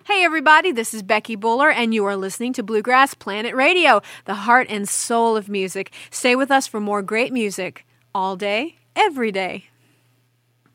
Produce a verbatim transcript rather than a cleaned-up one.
Hey everybody, this is Becky Buller, and you are listening to Bluegrass Planet Radio, the heart and soul of music. Stay with us for more great music, all day, every day.